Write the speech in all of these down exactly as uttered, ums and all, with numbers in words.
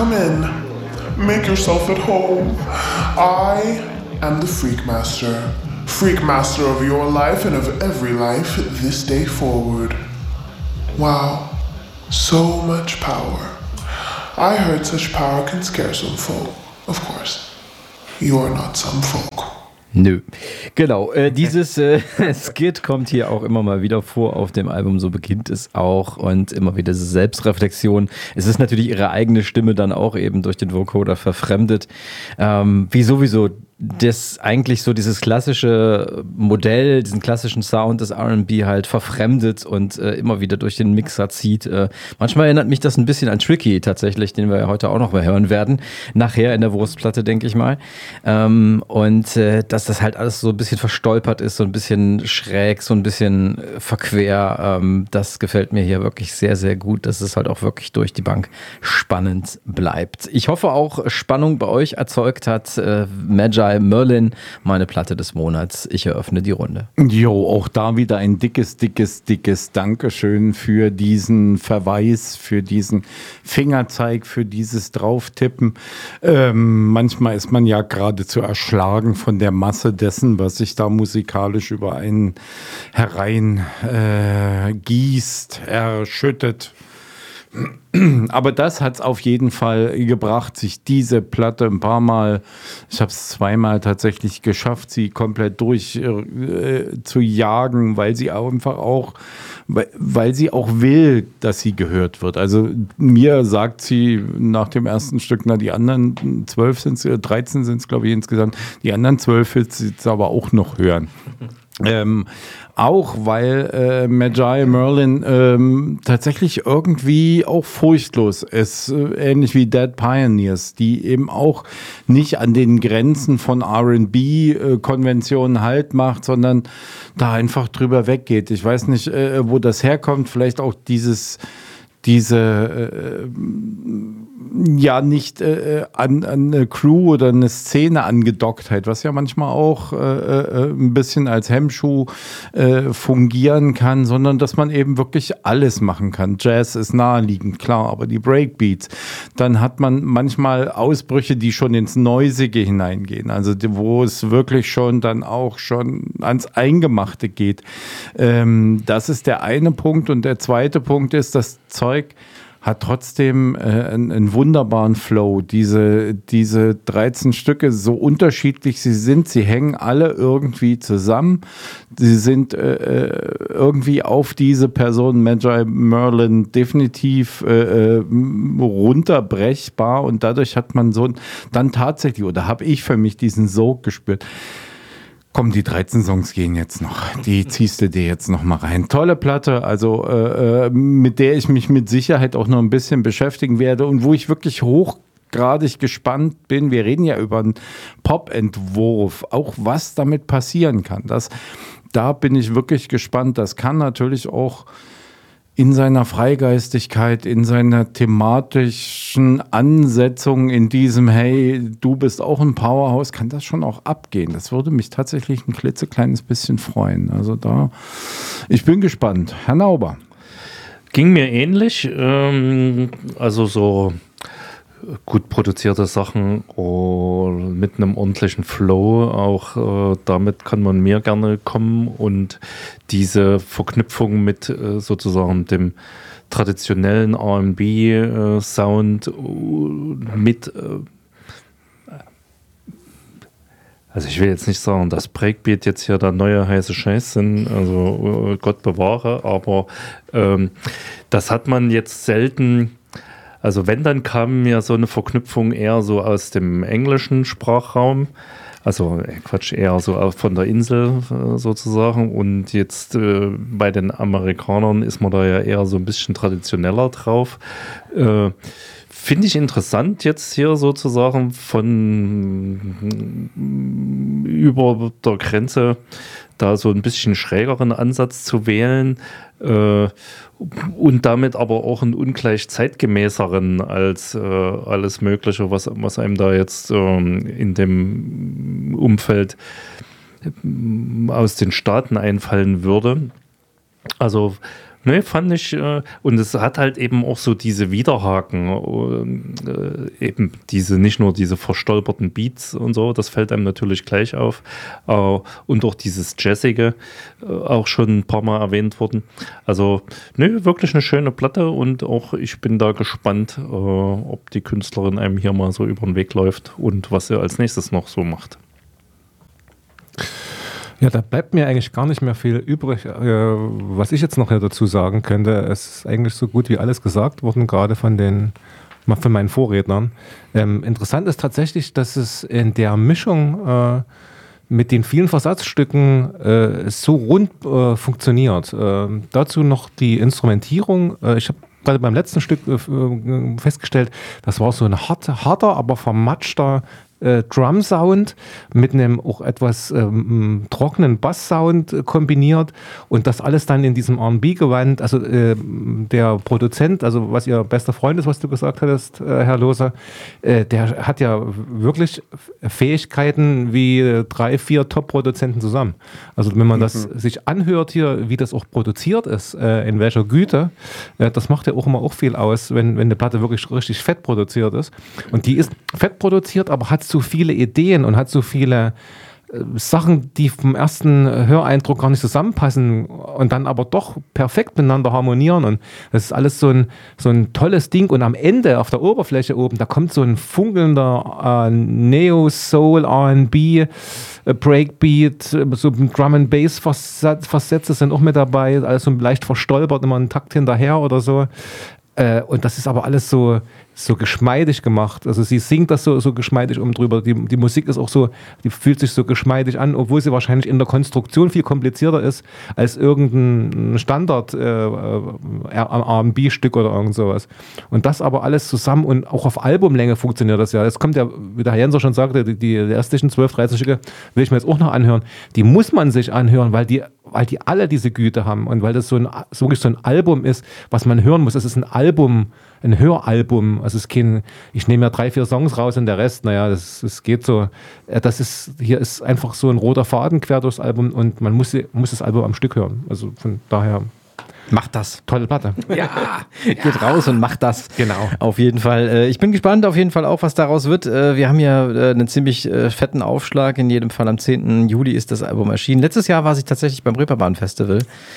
come in. Make yourself at home. I am the Freak Master. Freak Master of your life and of every life this day forward. Wow, so much power. I heard such power can scare some folk. Of course, you're not some folk. Nö. Genau, äh, dieses äh, Skit kommt hier auch immer mal wieder vor auf dem Album, so beginnt es auch und immer wieder diese Selbstreflexion. Es ist natürlich ihre eigene Stimme dann auch eben durch den Vocoder verfremdet, ähm, wie sowieso das eigentlich so dieses klassische Modell, diesen klassischen Sound des R and B halt verfremdet und äh, immer wieder durch den Mixer zieht. Äh, manchmal erinnert mich das ein bisschen an Tricky tatsächlich, den wir ja heute auch noch mal hören werden. Nachher in der Wurstplatte, denke ich mal. Ähm, und äh, dass das halt alles so ein bisschen verstolpert ist, so ein bisschen schräg, so ein bisschen verquer. Ähm, das gefällt mir hier wirklich sehr, sehr gut, dass es halt auch wirklich durch die Bank spannend bleibt. Ich hoffe auch, Spannung bei euch erzeugt hat. Äh, Magi Merlin, meine Platte des Monats. Ich eröffne die Runde. Jo, auch da wieder ein dickes, dickes, dickes Dankeschön für diesen Verweis, für diesen Fingerzeig, für dieses Drauftippen. Ähm, manchmal ist man ja geradezu erschlagen von der Masse dessen, was sich da musikalisch über einen herein äh, gießt, erschüttet. Aber das hat es auf jeden Fall gebracht, sich diese Platte ein paar Mal, ich habe es zweimal tatsächlich geschafft, sie komplett durch äh, zu jagen, weil sie einfach auch, weil, weil sie auch will, dass sie gehört wird. Also mir sagt sie nach dem ersten Stück, na die anderen zwölf sind es, dreizehn sind es glaube ich insgesamt, die anderen zwölf will sie jetzt aber auch noch hören. Ähm, auch weil äh, Magi Merlin ähm, tatsächlich irgendwie auch furchtlos ist, äh, ähnlich wie Dead Pioneers, die eben auch nicht an den Grenzen von R and B-Konventionen äh, Halt macht, sondern da einfach drüber weggeht. Ich weiß nicht, äh, wo das herkommt, vielleicht auch dieses diese äh, ja nicht äh, an, an eine Crew oder eine Szene angedocktheit, was ja manchmal auch äh, äh, ein bisschen als Hemmschuh äh, fungieren kann, sondern dass man eben wirklich alles machen kann. Jazz ist naheliegend, klar, aber die Breakbeats, dann hat man manchmal Ausbrüche, die schon ins Neusige hineingehen, also die, wo es wirklich schon dann auch schon ans Eingemachte geht. Ähm, das ist der eine Punkt und der zweite Punkt ist, das Zeug hat trotzdem äh, einen, einen wunderbaren Flow. Diese, diese dreizehn Stücke, so unterschiedlich sie sind, sie hängen alle irgendwie zusammen. Sie sind äh, irgendwie auf diese Person Magi Merlin definitiv äh, runterbrechbar und dadurch hat man so dann tatsächlich, oder habe ich für mich diesen Sog gespürt. Komm, die dreizehn Songs gehen jetzt noch. Die ziehst du dir jetzt noch mal rein. Tolle Platte, also äh, mit der ich mich mit Sicherheit auch noch ein bisschen beschäftigen werde und wo ich wirklich hochgradig gespannt bin. Wir reden ja über einen Pop-Entwurf, auch was damit passieren kann. Das, da bin ich wirklich gespannt. Das kann natürlich auch in seiner Freigeistigkeit, in seiner thematischen Ansetzung, in diesem, hey, du bist auch ein Powerhouse, kann das schon auch abgehen. Das würde mich tatsächlich ein klitzekleines bisschen freuen. Also da, ich bin gespannt. Herr Nauber. Ging mir ähnlich. Ähm, also so gut produzierte Sachen und mit einem ordentlichen Flow, auch äh, damit kann man mehr gerne kommen und diese Verknüpfung mit äh, sozusagen dem traditionellen R and B-Sound äh, mit äh, also ich will jetzt nicht sagen, dass Breakbeat jetzt hier der neue heiße Scheiß sind, also äh, Gott bewahre, aber ähm, das hat man jetzt selten. Also wenn, dann kam mir so eine Verknüpfung eher so aus dem englischen Sprachraum, also äh, Quatsch, eher so von der Insel äh, sozusagen und jetzt äh, bei den Amerikanern ist man da ja eher so ein bisschen traditioneller drauf. Äh, Finde ich interessant jetzt hier sozusagen von über der Grenze da so ein bisschen schrägeren Ansatz zu wählen äh, und damit aber auch einen ungleich zeitgemäßeren als äh, alles Mögliche, was, was einem da jetzt ähm, in dem Umfeld aus den Staaten einfallen würde. Also Ne, fand ich, äh, und es hat halt eben auch so diese Widerhaken, äh, eben diese, nicht nur diese verstolperten Beats und so, das fällt einem natürlich gleich auf, äh, und auch dieses Jazzige, äh, auch schon ein paar Mal erwähnt worden. Also, ne, wirklich eine schöne Platte und auch ich bin da gespannt, äh, ob die Künstlerin einem hier mal so über den Weg läuft und was sie als nächstes noch so macht. Ja, da bleibt mir eigentlich gar nicht mehr viel übrig, äh, was ich jetzt noch dazu sagen könnte. Es ist eigentlich so gut wie alles gesagt worden, gerade von den von meinen Vorrednern. Ähm, interessant ist tatsächlich, dass es in der Mischung äh, mit den vielen Versatzstücken äh, so rund äh, funktioniert. Äh, dazu noch die Instrumentierung. Äh, ich habe gerade beim letzten Stück äh, festgestellt, das war so ein harter, harter aber vermatschter Äh, Drum-Sound mit einem auch etwas ähm, trockenen Bass-Sound äh, kombiniert und das alles dann in diesem R and B-Gewand, also äh, der Produzent, also was ihr bester Freund ist, was du gesagt hattest, äh, Herr Loser, äh, der hat ja wirklich Fähigkeiten wie drei, vier Top-Produzenten zusammen. Also wenn man mhm. das sich anhört hier, wie das auch produziert ist, äh, in welcher Güte, äh, das macht ja auch immer auch viel aus, wenn, wenn eine Platte wirklich richtig fett produziert ist. Und die ist fett produziert, aber hat so viele Ideen und hat so viele äh, Sachen, die vom ersten Höreindruck gar nicht zusammenpassen und dann aber doch perfekt miteinander harmonieren. Und das ist alles so ein, so ein tolles Ding. Und am Ende auf der Oberfläche oben, da kommt so ein funkelnder äh, Neo-Soul, R and B, äh, Breakbeat, so Drum and Bass Versätze sind auch mit dabei, alles so leicht verstolpert, immer einen Takt hinterher oder so. Äh, und das ist aber alles so so geschmeidig gemacht. Also sie singt das so, so geschmeidig um drüber. Die, die Musik ist auch so, die fühlt sich so geschmeidig an, obwohl sie wahrscheinlich in der Konstruktion viel komplizierter ist als irgendein Standard äh, R and B-Stück oder irgend sowas. Und das aber alles zusammen und auch auf Albumlänge funktioniert das ja. Das kommt ja, wie der Herr Jenser schon sagte, die, die restlichen zwölf, dreizehn Stücke will ich mir jetzt auch noch anhören. Die muss man sich anhören, weil die weil die alle diese Güte haben und weil das so, ein, so wirklich so ein Album ist, was man hören muss. Es ist ein Album, ein Höralbum. Also es ist kein, ich nehme ja drei, vier Songs raus und der Rest, naja, das, das geht so. Das ist, hier ist einfach so ein roter Faden quer durchs Album und man muss, muss das Album am Stück hören. Also von daher. Macht das. Tolle Platte. Ja, geht raus und macht das. Genau. Auf jeden Fall. Ich bin gespannt auf jeden Fall auch, was daraus wird. Wir haben ja einen ziemlich fetten Aufschlag. In jedem Fall am zehnten Juli ist das Album erschienen. Letztes Jahr war sie tatsächlich beim Reeperbahn Festival.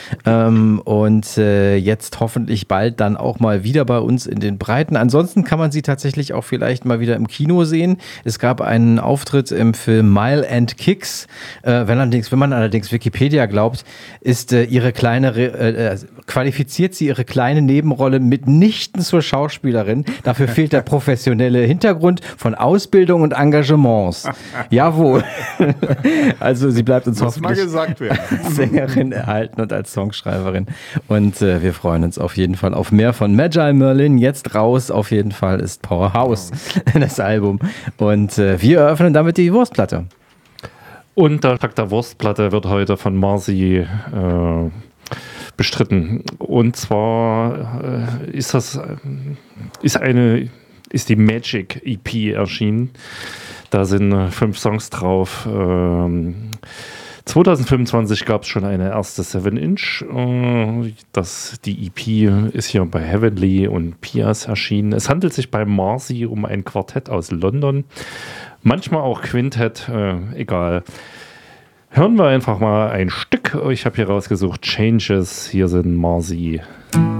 Und jetzt hoffentlich bald dann auch mal wieder bei uns in den Breiten. Ansonsten kann man sie tatsächlich auch vielleicht mal wieder im Kino sehen. Es gab einen Auftritt im Film Mile and Kicks. Wenn, allerdings, wenn man allerdings Wikipedia glaubt, ist ihre kleine äh, qualifiziert sie ihre kleine Nebenrolle mitnichten zur Schauspielerin. Dafür fehlt der professionelle Hintergrund von Ausbildung und Engagements. Jawohl. Also sie bleibt uns Muss mal gesagt werden. Sängerin erhalten und als Songschreiberin. Und äh, wir freuen uns auf jeden Fall auf mehr von Magi Merlin. Jetzt raus auf jeden Fall ist Powerhouse, das Album. Und äh, wir eröffnen damit die Wurstplatte. Und der Tag der Wurstplatte wird heute von Marzi äh, bestritten. Und zwar äh, ist das ist eine ist die Magic E P erschienen. Da sind äh, fünf Songs drauf. Ähm, zwanzig fünfundzwanzig gab es schon eine erste seven inch. Äh, das, die E P ist hier bei Heavenly und Pias erschienen. Es handelt sich bei Marzi um ein Quartett aus London. Manchmal auch Quintett, äh, egal. Hören wir einfach mal ein Stück. Ich habe hier rausgesucht Changes. Hier sind Marzi.